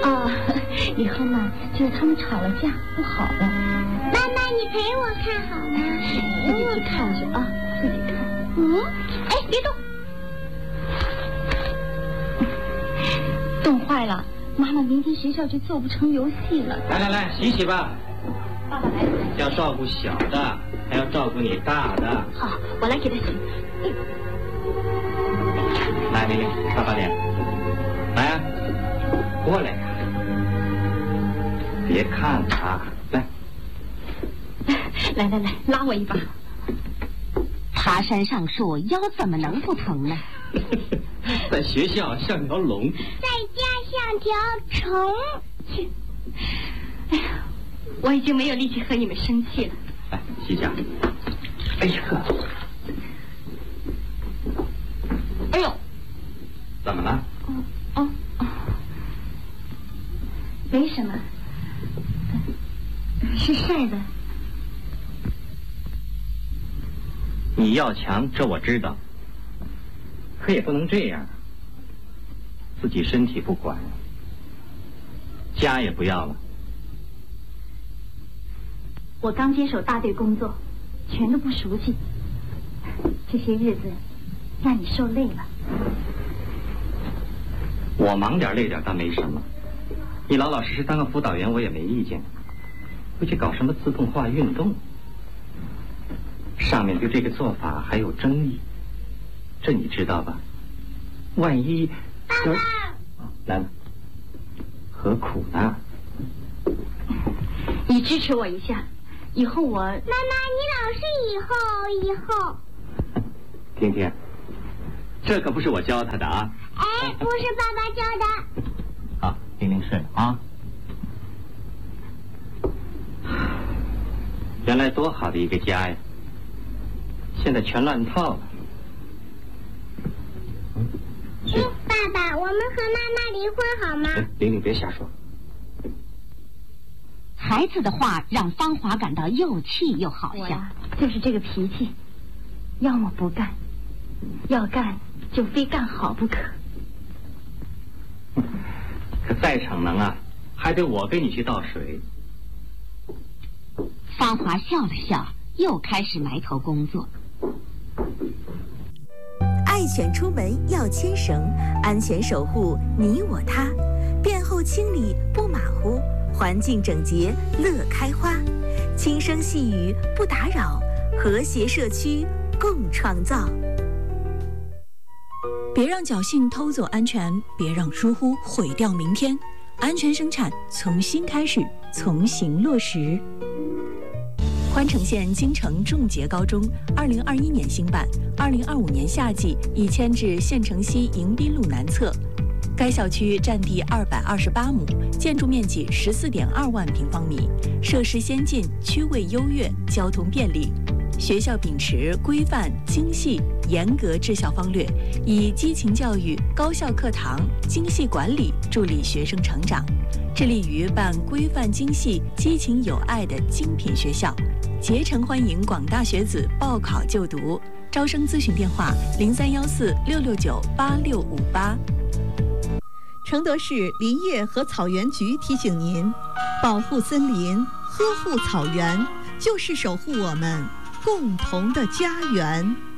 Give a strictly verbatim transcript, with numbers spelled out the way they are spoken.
哦，以后嘛，就是他们吵了架不好了。 妈妈，你陪我看好吗？ 自己去看去啊，自己看。 嗯， 哎，别动，冻坏了。妈妈明天学校就做不成游戏了。 来来来，洗洗吧。 爸爸来。 要照顾小的，还要照顾你大的。 好，我来给他洗。嗯、 来，玲玲，擦把脸。来啊，过来呀、啊！别看他，来。 来来来，拉我一把。 爬山上树，腰怎么能不疼呢？ 在学校像条龙， 在家像条虫。 哎呀，我已经没有力气和你们生气了。 来，洗脚。哎呀呵， 哎呦， 怎么了？ 哦哦哦，没什么，是晒的。 你要强，这我知道，可也不能这样，自己身体不管，家也不要了。 我刚接手大队工作，全都不熟悉，这些日子让你受累了。 我忙点累点倒没什么，你老老实实当个辅导员我也没意见，回去搞什么自动化运动？上面对这个做法还有争议，这你知道吧？万一爸爸来了，何苦呢？ 你支持我一下，以后我……妈妈， 你老是以后以后。 婷婷，这可不是我教他的啊。 哎，不是爸爸教的。 好，玲玲睡了啊。原来多好的一个家呀！现在全乱套了。 嗯，爸爸，我们和妈妈离婚好吗？ 哎，玲玲别瞎说。 孩子的话让芳华感到又气又好笑。 呀，就是这个脾气，要么不干，要干就非干好不可。 可再逞能啊，还得我给你去倒水。 芳华笑了笑，又开始埋头工作。 爱犬出门要牵绳，安全守护你我他，便后清理不马虎，环境整洁乐开花，轻声细语不打扰，和谐社区共创造。 别让侥幸偷走安全，别让疏忽毁掉明天。安全生产从新开始，从行落实。宽城县金城重捷高中二零二一年新办，二零二五年夏季已迁至县城西迎宾路南侧。该校区占地二百二十八亩，建筑面积十四点二万平方米，设施先进，区位优越，交通便利。学校秉持规范、精细、严格治校方略，以激情教育、高效课堂、精细管理助力学生成长，致力于办规范精细、激情有爱的精品学校，竭诚欢迎广大学子报考就读。招生咨询电话：零三幺四六六九八六五八。 承德市林业和草原局提醒您：保护森林、呵护草原，就是守护我们共同的家园。